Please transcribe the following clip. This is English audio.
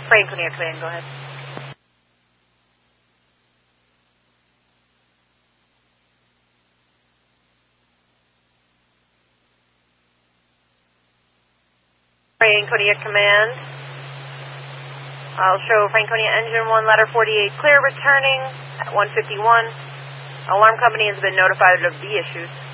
Franconia Command, go ahead. Franconia Command. I'll show Franconia Engine 1, ladder 48 clear, returning at 151. Alarm company has been notified of the issues.